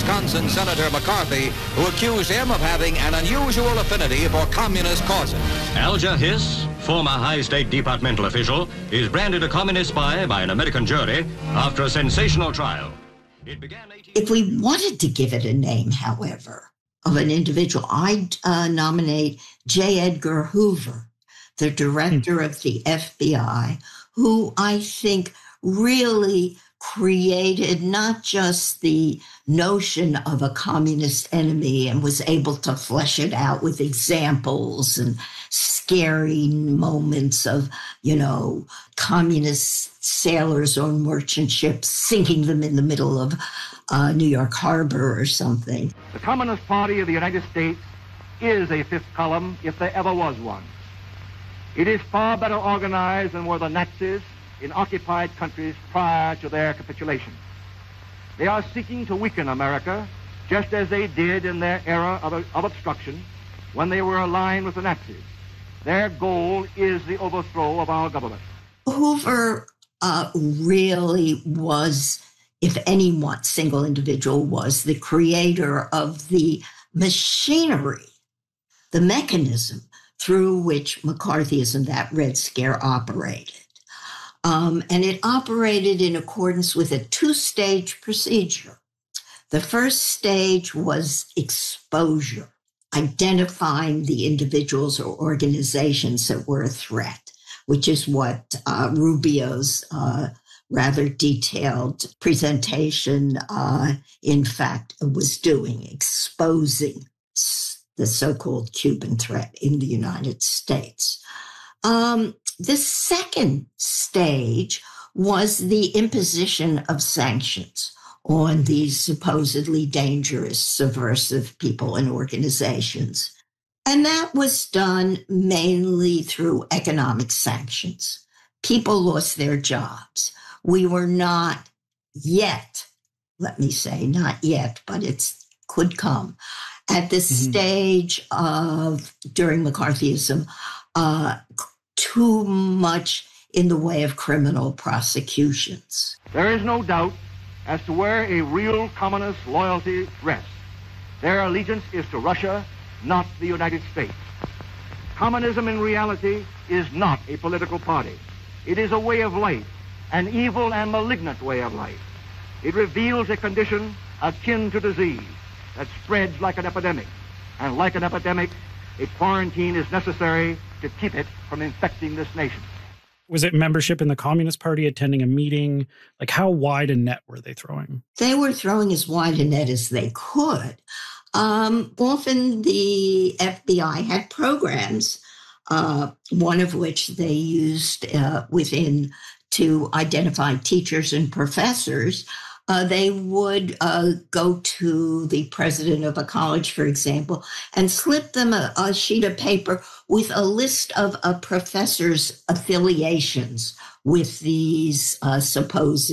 Wisconsin Senator McCarthy, who accused him of having an unusual affinity for communist causes. Alger Hiss, former high state departmental official, is branded a communist spy by an American jury after a sensational trial. If we wanted to give it a name, however, of an individual, I'd nominate J. Edgar Hoover, the director of the FBI, who I think really created not just the notion of a communist enemy and was able to flesh it out with examples and scary moments of, communist sailors on merchant ships, sinking them in the middle of New York Harbor or something. The Communist Party of the United States is a fifth column, if there ever was one. It is far better organized than were the Nazis in occupied countries prior to their capitulation. They are seeking to weaken America, just as they did in their era of obstruction when they were aligned with the Nazis. Their goal is the overthrow of our government. Hoover really was, if any one single individual was, the creator of the machinery, the mechanism through which McCarthyism, that Red Scare, operated. And it operated in accordance with a two-stage procedure. The first stage was exposure, identifying the individuals or organizations that were a threat, which is what Rubio's rather detailed presentation, in fact, was doing, exposing the so-called Cuban threat in the United States. The second stage was the imposition of sanctions on these supposedly dangerous, subversive people and organizations. And that was done mainly through economic sanctions. People lost their jobs. We were not yet, let me say, not yet, but it could come, at the stage of, during McCarthyism, too much in the way of criminal prosecutions. There is no doubt as to where a real communist loyalty rests. Their allegiance is to Russia, not the United States. Communism in reality is not a political party. It is a way of life, an evil and malignant way of life. It reveals a condition akin to disease that spreads like an epidemic. And like an epidemic, a quarantine is necessary to keep it from infecting this nation. Was it membership in the Communist Party, attending a meeting? Like, how wide a net were they throwing? They were throwing as wide a net as they could. Often the FBI had programs, one of which they used within to identify teachers and professors. They would go to the president of a college, for example, and slip them a sheet of paper with a list of a professor's affiliations with these supposed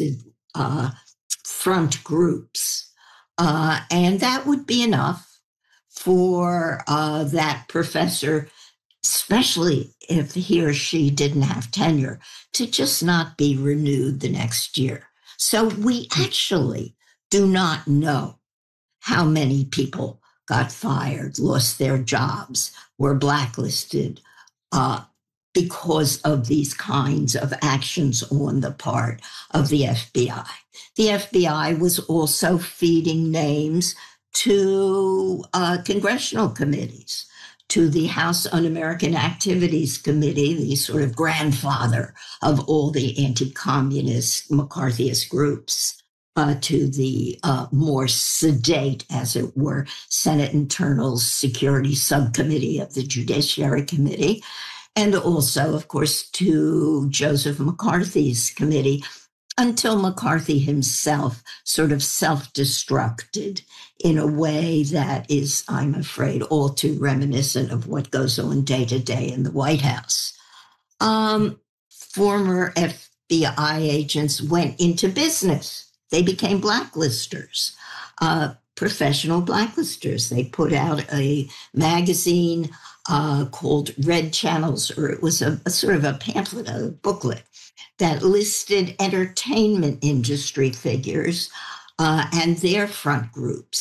front groups. And that would be enough for that professor, especially if he or she didn't have tenure, to just not be renewed the next year. So we actually do not know how many people got fired, lost their jobs, were blacklisted because of these kinds of actions on the part of the FBI. The FBI was also feeding names to congressional committees, to the House Un-American Activities Committee, the sort of grandfather of all the anti-communist McCarthyist groups, to the more sedate, as it were, Senate Internal Security Subcommittee of the Judiciary Committee, and also, of course, to Joseph McCarthy's committee, until McCarthy himself sort of self-destructed in a way that is, I'm afraid, all too reminiscent of what goes on day to day in the White House. Former FBI agents went into business. They became blacklisters, professional blacklisters. They put out a magazine called Red Channels, or it was a sort of a pamphlet, a booklet, that listed entertainment industry figures and their front groups.